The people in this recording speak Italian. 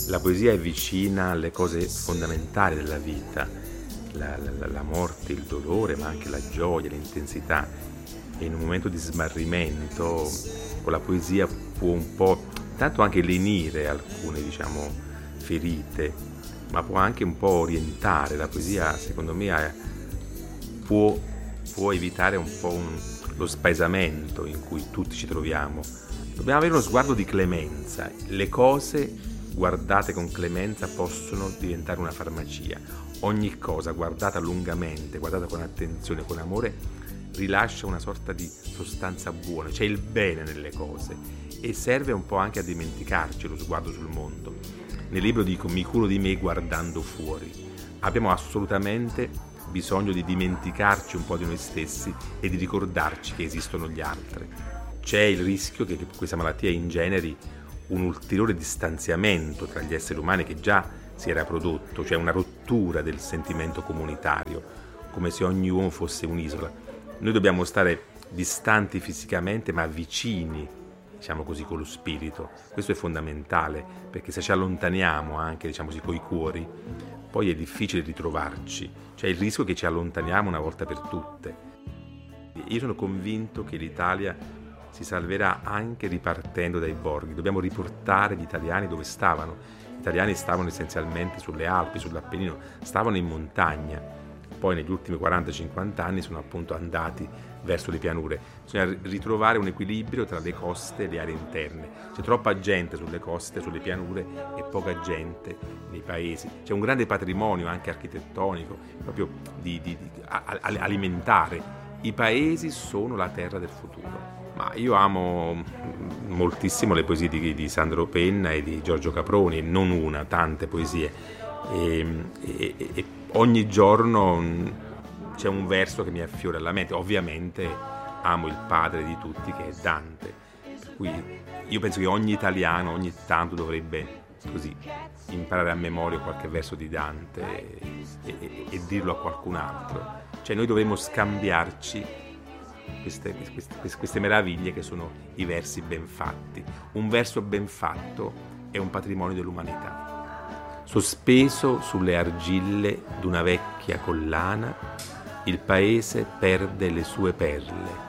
La poesia è vicina alle cose fondamentali della vita, la morte, il dolore, ma anche la gioia, l'intensità. E in un momento di smarrimento, con la poesia può un po', tanto anche lenire alcune, ferite, ma può anche un po' orientare. La poesia, secondo me, può evitare un po' lo spaesamento in cui tutti ci troviamo. Dobbiamo avere uno sguardo di clemenza. Le cose guardate con clemenza possono diventare una farmacia. Ogni cosa guardata lungamente, guardata con attenzione, con amore, rilascia una sorta di sostanza buona. C'è il bene nelle cose e serve un po' anche a dimenticarci lo sguardo sul mondo. Nel libro dico: mi curo di me guardando fuori. Abbiamo assolutamente bisogno di dimenticarci un po' di noi stessi e di ricordarci che esistono gli altri. C'è il rischio che questa malattia ingeneri un ulteriore distanziamento tra gli esseri umani che già si era prodotto, cioè una rottura del sentimento comunitario, come se ogni uomo fosse un'isola. Noi dobbiamo stare distanti fisicamente ma vicini, con lo spirito. Questo è fondamentale, perché se ci allontaniamo anche, coi cuori, poi è difficile ritrovarci. C'è il rischio che ci allontaniamo una volta per tutte. Io sono convinto che l'Italia si salverà anche ripartendo dai borghi. Dobbiamo riportare gli italiani dove stavano. Gli italiani stavano essenzialmente sulle Alpi, sull'Appennino, stavano in montagna. Poi negli ultimi 40-50 anni sono appunto andati verso le pianure. Bisogna ritrovare un equilibrio tra le coste e le aree interne. C'è troppa gente sulle coste, sulle pianure, e poca gente nei paesi. C'è un grande patrimonio anche architettonico, proprio alimentare. I paesi sono la terra del futuro. Ma io amo moltissimo le poesie di Sandro Penna e di Giorgio Caproni, non una, tante poesie. E ogni giorno c'è un verso che mi affiora alla mente. Ovviamente amo il padre di tutti, che è Dante. Per cui io penso che ogni italiano ogni tanto dovrebbe imparare a memoria qualche verso di Dante e dirlo a qualcun altro. Cioè noi dovremmo scambiarci queste meraviglie che sono i versi ben fatti. Un verso ben fatto è un patrimonio dell'umanità. Sospeso sulle argille d'una vecchia collana, il paese perde le sue perle.